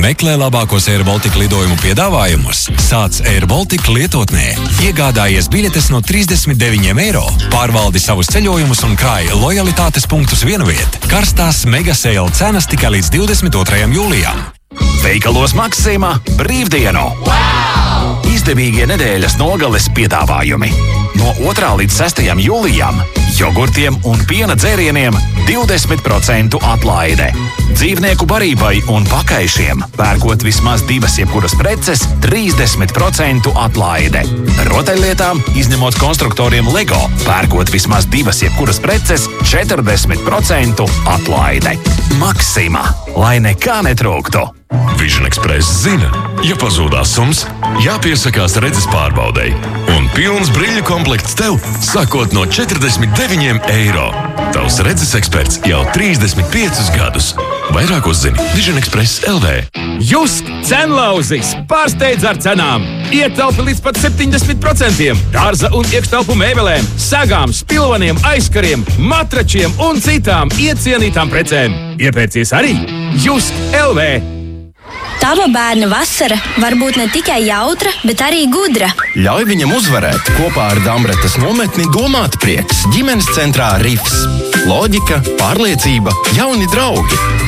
Meklē labākos Air Baltica lidojumu piedāvājumus. Sāc Air Baltica lietotnē. Iegādājies biļetes no 39 eiro. Pārvaldi savus ceļojumus un krāj lojalitātes punktus vienviet. Karstās mega sale cenas tikai līdz 22. jūlijam. Veikalos Maksima brīvdienu! Wow! Izdevīgie nedēļas nogales piedāvājumi. No 2. līdz 6. jūlijam jogurtiem un piena dzērieniem 20% atlaide. Dzīvnieku barībai un pakaišiem pērkot vismaz 2 jebkuras preces 30% atlaide. Rotaļlietām, izņemot konstruktoriem Lego, pērkot vismaz 2 jebkuras preces 40% atlaide. Maksima, lai nekā netrūktu. Vision Express zina, ja pazūdās sums, jāpiesakās redzes pārbaudei. Un pilns brīļu komplekts tev, sākot no 49 eiro. Tavs redzes eksperts jau 35 gadus. Vairāk uzzini Vision Express LV. Jusk cenlauzis pārsteidz ar cenām. Ietelpi līdz pat 70%. Dārza un iekštelpu mēbelēm, sagām, spilvaniem, aizkariem, matračiem un citām iecienītām precēm. Iepērcies arī Jusk LV. Tava bērna vasara var būt ne tikai jautra, bet arī gudra. Ļauj viņam uzvarēt kopā ar Dambretas nometni Domāt prieks ģimenes centrā Rifs. Loģika, pārliecība, jauni draugi.